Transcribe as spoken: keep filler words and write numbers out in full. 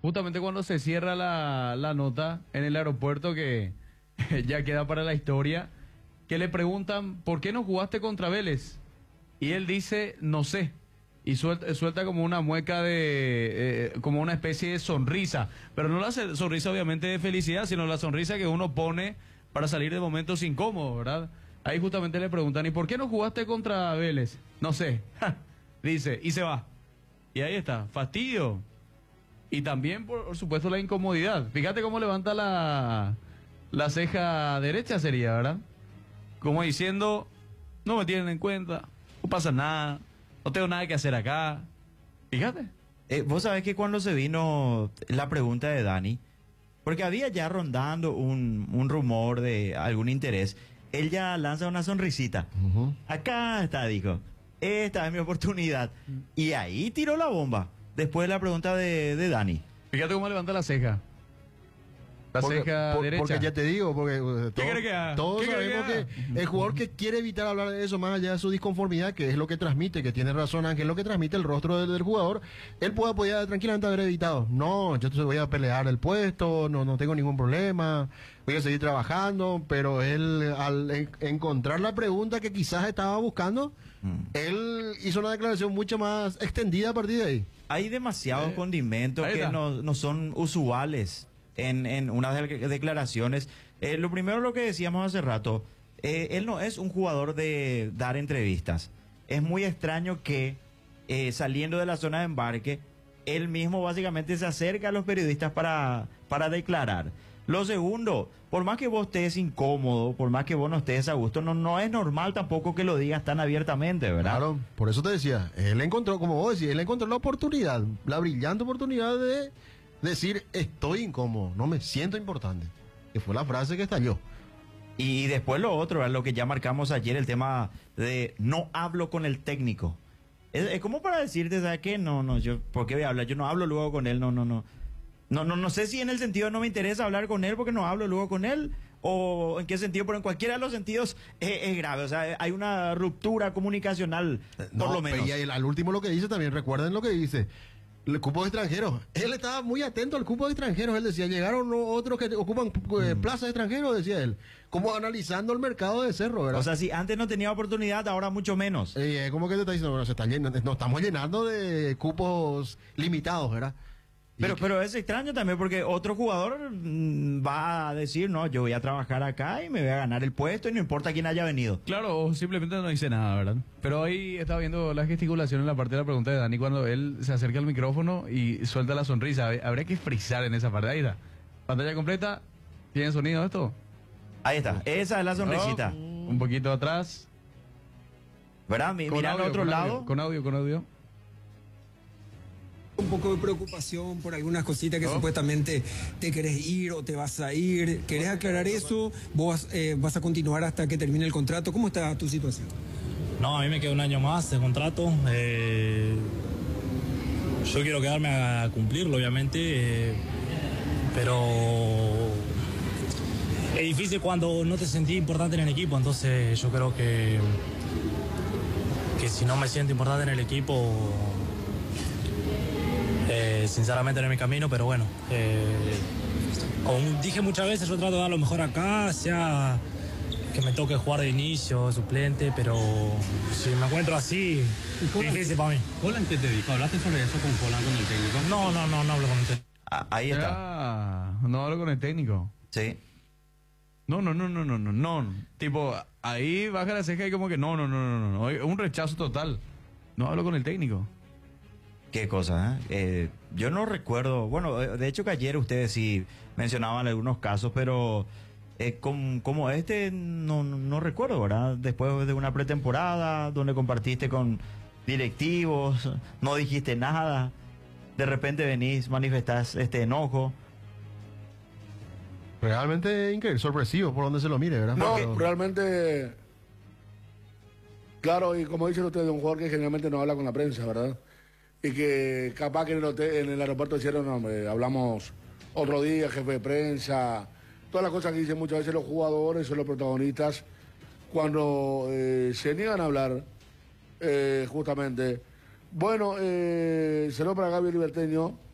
justamente cuando se cierra la, la nota en el aeropuerto, que ya queda para la historia, que le preguntan, ¿por qué no jugaste contra Vélez? Y él dice, no sé. Y suelta, suelta como una mueca de, eh, como una especie de sonrisa. Pero no la sonrisa obviamente de felicidad, sino la sonrisa que uno pone para salir de momentos incómodos, ¿verdad? Ahí justamente le preguntan, ¿y por qué no jugaste contra Vélez? No sé. Dice, y se va. Y ahí está, fastidio. Y también, por, por supuesto, la incomodidad. Fíjate cómo levanta la, la ceja derecha sería, ¿verdad? Como diciendo, no me tienen en cuenta, no pasa nada, no tengo nada que hacer acá. Fíjate. Eh, vos sabés que cuando se vino la pregunta de Dani, porque había ya rondando un, un rumor de algún interés, él ya lanza una sonrisita. Uh-huh. Acá está, dijo, esta es mi oportunidad. Uh-huh. Y ahí tiró la bomba, después de la pregunta de, de Dani. Fíjate cómo levanta la ceja. La porque, ceja por, derecha. Porque ya te digo, porque uh, ¿Qué todo, que haga? todos ¿Qué sabemos que, que el jugador que quiere evitar hablar de eso, más allá de su disconformidad, que es lo que transmite, que tiene razón Ángel, lo que transmite el rostro del, del jugador, él puede apoyar tranquilamente haber evitado. No, yo te voy a pelear el puesto, no, no tengo ningún problema, voy a seguir trabajando, pero él al en, encontrar la pregunta que quizás estaba buscando, mm. él hizo una declaración mucho más extendida a partir de ahí. Hay demasiados eh, condimentos que no, no son usuales en, en unas de declaraciones. Eh, lo primero, lo que decíamos hace rato, eh, él no es un jugador de dar entrevistas. Es muy extraño que eh, saliendo de la zona de embarque, él mismo básicamente se acerca a los periodistas para, para declarar. Lo segundo, por más que vos estés incómodo, por más que vos no estés a gusto, no, no es normal tampoco que lo digas tan abiertamente, ¿verdad? Claro, por eso te decía, él encontró, como vos decís, él encontró la oportunidad, la brillante oportunidad de decir, estoy incómodo, no me siento importante. Que fue la frase que estalló. Y después lo otro, ¿verdad? Lo que ya marcamos ayer, el tema de no hablo con el técnico. Es, es como para decirte, ¿sabes qué? No, no, yo, ¿por qué voy a hablar? Yo no hablo luego con él, no, no, no. No, no, no sé si en el sentido no me interesa hablar con él porque no hablo luego con él, o en qué sentido, pero en cualquiera de los sentidos es, es grave. O sea, hay una ruptura comunicacional, por no, lo menos. Y el, al último lo que dice también, recuerden lo que dice, el cupo de extranjeros. Él estaba muy atento al cupo de extranjeros. Él decía, llegaron otros que ocupan eh, plazas de extranjeros, decía él. Como analizando el mercado de Cerro, ¿verdad? O sea, si antes no tenía oportunidad, ahora mucho menos. Eh, ¿Cómo que te está diciendo? Bueno, se está llenando, nos estamos llenando de cupos limitados, ¿verdad? Pero, pero es extraño también porque otro jugador mmm, va a decir, no, yo voy a trabajar acá y me voy a ganar el puesto y no importa quién haya venido. Claro, o simplemente no dice nada, ¿verdad? Pero ahí estaba viendo la gesticulación en la parte de la pregunta de Dani cuando él se acerca al micrófono y suelta la sonrisa. Habría que frizar en esa parte. Ahí está. Pantalla completa. ¿Tiene sonido esto? Ahí está. Esa es la sonrisita. Oh, un poquito atrás. ¿Verdad? Mira al otro con lado. Audio, con audio, con audio. Un poco de preocupación por algunas cositas que oh. supuestamente te querés ir o te vas a ir. ¿Querés aclarar eso? ¿Vos eh, vas a continuar hasta que termine el contrato? ¿Cómo está tu situación? No, a mí me queda un año más de contrato. Eh, yo quiero quedarme a cumplirlo, obviamente. Eh, pero es difícil cuando no te sentís importante en el equipo. Entonces yo creo que, que si no me siento importante en el equipo... Eh, sinceramente no es mi camino, pero bueno, eh, como dije muchas veces, yo trato de dar lo mejor acá, sea que me toque jugar de inicio, suplente, pero si me encuentro así, es difícil para mí. ¿Holland qué te dijo? ¿Hablaste sobre eso con Holland, con el técnico? No, no, no, no hablo con el técnico. Ah, ahí está. Ah, no hablo con el técnico. Sí. No, no, no, no, no, no, no. Tipo, ahí baja la ceja y como que no, no, no, no, no, no. Un rechazo total. No hablo con el técnico. Qué cosa, ¿eh? Eh, yo no recuerdo, bueno, de hecho que ayer ustedes sí mencionaban algunos casos, pero eh, com, como este no, no recuerdo, ¿verdad? Después de una pretemporada donde compartiste con directivos, no dijiste nada, de repente venís, manifestás este enojo. Realmente increíble, sorpresivo por donde se lo mire, ¿verdad? No, pero... realmente, claro, y como dicen ustedes, un jugador que generalmente no habla con la prensa, ¿verdad? Y que capaz que en el, hotel, en el aeropuerto dijeron, no, hombre, hablamos otro día, jefe de prensa, todas las cosas que dicen muchas veces los jugadores o los protagonistas cuando eh, se niegan a hablar, eh, justamente. Bueno, eh, saludo para Gaby Liberteño,